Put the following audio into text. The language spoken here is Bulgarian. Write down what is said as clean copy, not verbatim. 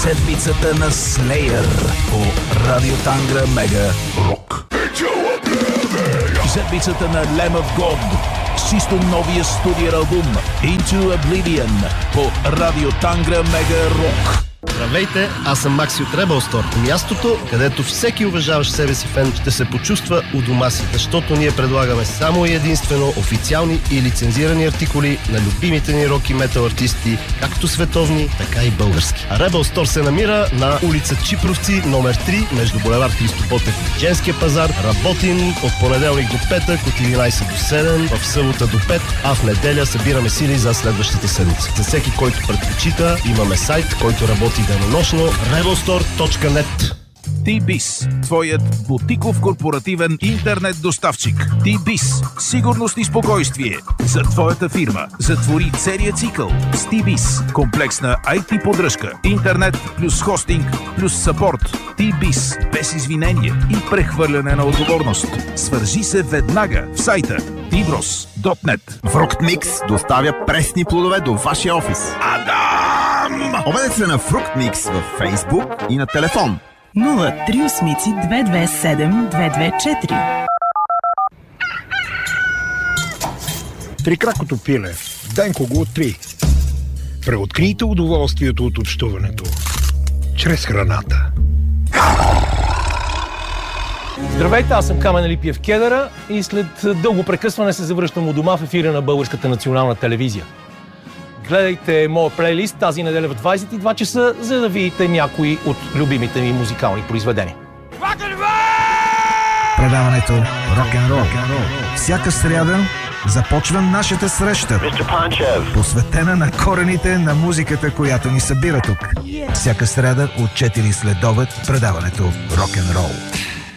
Седмицата на Slayer по Радио Тангра Мега Рок. Седмицата на Lamb of God с чисто новия студиен албум Into Oblivion по Радио Тангра Мега Рок. Здравейте, аз съм Макси от Rebel Store. Мястото, където всеки уважаващ себе си фен ще се почувства у дома си, защото ние предлагаме само и единствено официални и лицензирани артикули на любимите ни рок и метал артисти, както световни, така и български. А Rebel Store се намира на улица Чипровци, номер 3, между булевард Христо Ботев и Женския пазар. Работим от понеделник до петък, от 11 до 7, в събота до 5, а в неделя събираме сили за следващата седмица. За всеки, който предпочита, имаме сайт, който работи денонощно, rebelstore.net. T-Biz, твоят бутиков корпоративен интернет доставчик. T-Biz, сигурност и спокойствие за твоята фирма. Затвори целия цикъл с T-Biz. Комплексна IT поддръжка, интернет плюс хостинг плюс съпорт. T-Biz, без извинение и прехвърляне на отговорност. Свържи се веднага в сайта tbros.net. Fruct доставя пресни плодове до вашия офис. Адам! Обадете се на Fruct Mix във Facebook и на телефон 038-227-224. Трикракото пиле. Денко го откри. Преоткрийте удоволствието от общуването чрез храната. Здравейте, аз съм Камен Липиев Кедъра и след дълго прекъсване се завръщам у дома в ефира на Българската национална телевизия. Гледайте моя плейлист тази неделя в 22 часа, за да видите някои от любимите ми музикални произведения. Предаването Рок-н-рол. Всяка сряда започва нашата среща, посветена на корените на музиката, която ни събира тук. Всяка сряда от 4 следобед предаването Рок-н-рол.